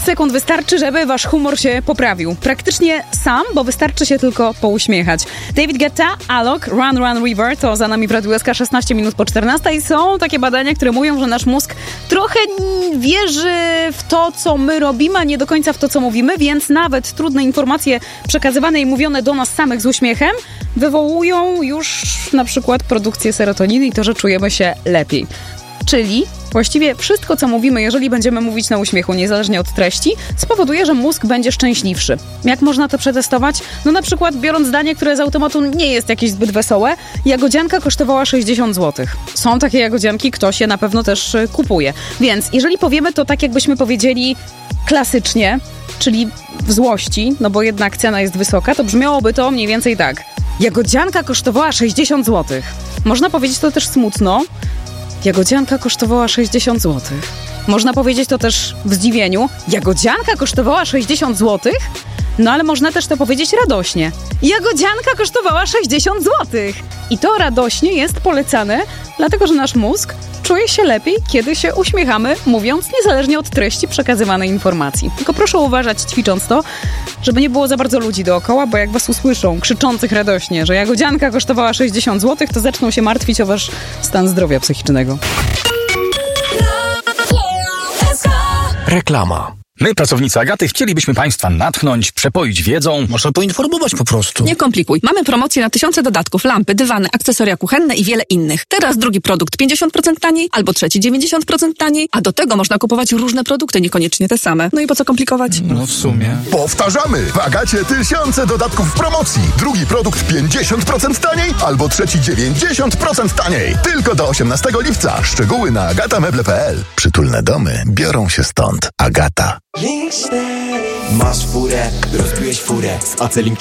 sekund wystarczy, żeby wasz humor się poprawił. Praktycznie sam, bo wystarczy się tylko pouśmiechać. David Guetta, Alok, Run Run River, to za nami w Radiu SK 16 minut po 14 i są takie badania, które mówią, że nasz mózg trochę wierzy w to, co my robimy, a nie do końca w to, co mówimy, więc nawet trudne informacje przekazywane i mówione do nas samych z uśmiechem wywołują już na przykład produkcję serotoniny i to, że czujemy się lepiej. Czyli właściwie wszystko, co mówimy, jeżeli będziemy mówić na uśmiechu, niezależnie od treści, spowoduje, że mózg będzie szczęśliwszy. Jak można to przetestować? No na przykład biorąc zdanie, które z automatu nie jest jakieś zbyt wesołe, jagodzianka kosztowała 60 zł. Są takie jagodzianki, ktoś je na pewno też kupuje. Więc jeżeli powiemy to tak, jakbyśmy powiedzieli klasycznie, czyli w złości, no bo jednak cena jest wysoka, to brzmiałoby to mniej więcej tak. Jagodzianka kosztowała 60 zł. Można powiedzieć to też smutno. Jagodzianka kosztowała 60 zł. Można powiedzieć to też w zdziwieniu. Jagodzianka kosztowała 60 zł? No ale można też to powiedzieć radośnie. Jagodzianka kosztowała 60 zł. I to radośnie jest polecane, dlatego że nasz mózg czuje się lepiej, kiedy się uśmiechamy, mówiąc niezależnie od treści przekazywanej informacji. Tylko proszę uważać, ćwicząc to, żeby nie było za bardzo ludzi dookoła, bo jak was usłyszą krzyczących radośnie, że jagodzianka kosztowała 60 zł, to zaczną się martwić o wasz stan zdrowia psychicznego. Reklama. My, pracownicy Agaty, chcielibyśmy Państwa natchnąć, przepoić wiedzą. Można poinformować po prostu. Nie komplikuj. Mamy promocje na tysiące dodatków, lampy, dywany, akcesoria kuchenne i wiele innych. Teraz drugi produkt 50% taniej, albo trzeci 90% taniej, a do tego można kupować różne produkty, niekoniecznie te same. No i po co komplikować? No w sumie. Powtarzamy! W Agacie tysiące dodatków w promocji. Drugi produkt 50% taniej, albo trzeci 90% taniej. Tylko do 18 lipca. Szczegóły na agatameble.pl. Przytulne domy biorą się stąd. Agata. Masz furę, rozbiłeś furę z Acelink